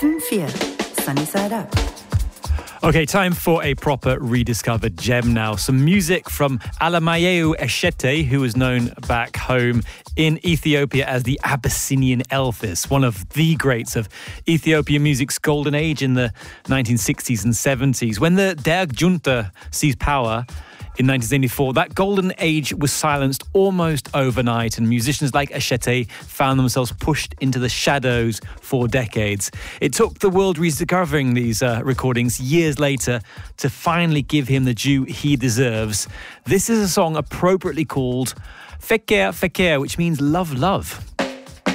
4. Sunny Side Up. Okay, time for a proper rediscovered gem now. Some music from Alamayeu Eshete, who was known back home in Ethiopia as the Abyssinian Elvis, one of the greats of Ethiopian music's golden age in the 1960s and 70s. When the Derg junta seized power in 1974, that golden age was silenced almost overnight, and musicians like Eshete found themselves pushed into the shadows for decades. It took the world rediscovering these recordings years later to finally give him the due he deserves. This is a song appropriately called Feker Feker, which means love, love.